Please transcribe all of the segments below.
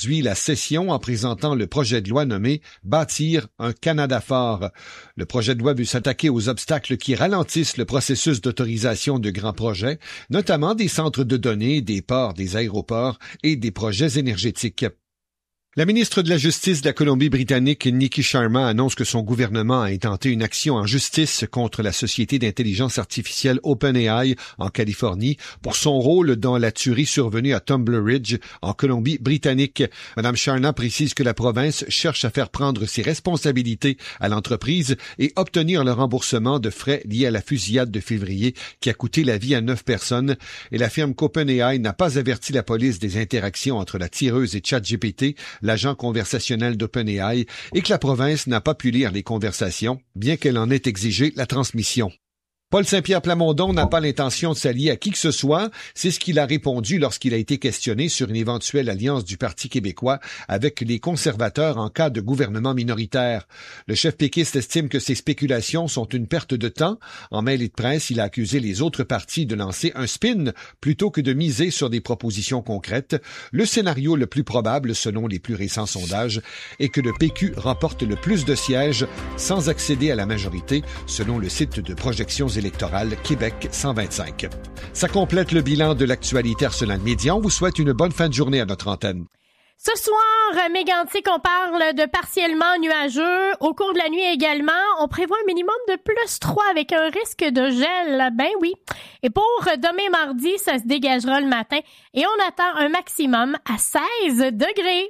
aujourd'hui la session en présentant le projet de loi nommé « Bâtir un Canada fort ». Le projet de loi veut s'attaquer aux obstacles qui ralentissent le processus d'autorisation de grands projets, notamment des centres de données, des ports, des aéroports et des projets énergétiques. La ministre de la Justice de la Colombie-Britannique, Nikki Sharma, annonce que son gouvernement a intenté une action en justice contre la société d'intelligence artificielle OpenAI en Californie pour son rôle dans la tuerie survenue à Tumbler Ridge en Colombie-Britannique. Madame Sharma précise que la province cherche à faire prendre ses responsabilités à l'entreprise et obtenir le remboursement de frais liés à la fusillade de février qui a coûté la vie à 9 personnes. Elle affirme qu'OpenAI n'a pas averti la police des interactions entre la tireuse et ChatGPT, l'agent conversationnel d'OpenAI, et que la province n'a pas pu lire les conversations, bien qu'elle en ait exigé la transmission. Paul Saint-Pierre Plamondon n'a pas l'intention de s'allier à qui que ce soit. C'est ce qu'il a répondu lorsqu'il a été questionné sur une éventuelle alliance du Parti québécois avec les conservateurs en cas de gouvernement minoritaire. Le chef péquiste estime que ces spéculations sont une perte de temps. En mêlée de presse, il a accusé les autres partis de lancer un spin plutôt que de miser sur des propositions concrètes. Le scénario le plus probable, selon les plus récents sondages, est que le PQ remporte le plus de sièges sans accéder à la majorité, selon le site de projections électorale Québec 125. Ça complète le bilan de l'actualité Arsenal Média. On vous souhaite une bonne fin de journée à notre antenne. Ce soir, Mégantic, on parle de partiellement nuageux. Au cours de la nuit également, on prévoit un minimum de +3 avec un risque de gel. Ben oui. Et pour demain mardi, ça se dégagera le matin et on attend un maximum à 16 degrés.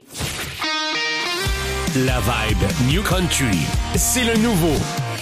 La vibe New Country, c'est le nouveau.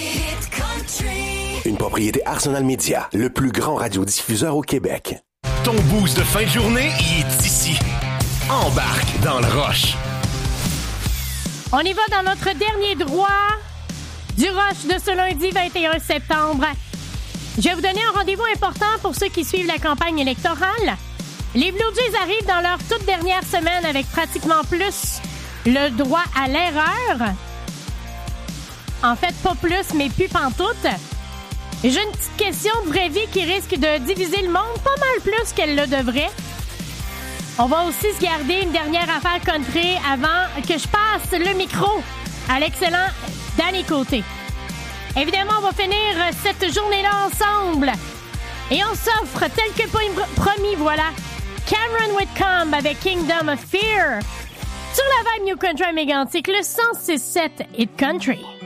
Une propriété Arsenal Media, le plus grand radiodiffuseur au Québec. Ton boost de fin de journée, il est ici. Embarque dans le rush. On y va dans notre dernier droit du rush de ce lundi 21 septembre. Je vais vous donner un rendez-vous important pour ceux qui suivent la campagne électorale. Les Blue Jays arrivent dans leur toute dernière semaine avec pratiquement plus le droit à l'erreur. En fait, pas plus, mais plus pantoute. J'ai une petite question de vraie vie qui risque de diviser le monde pas mal plus qu'elle le devrait. On va aussi se garder une dernière affaire country avant que je passe le micro à l'excellent Danny Côté. Évidemment, on va finir cette journée-là ensemble. Et on s'offre, tel que promis, voilà, Cameron Whitcomb avec Kingdom of Fear sur la vibe New Country à Mégantic, le 106.7 Hit Country.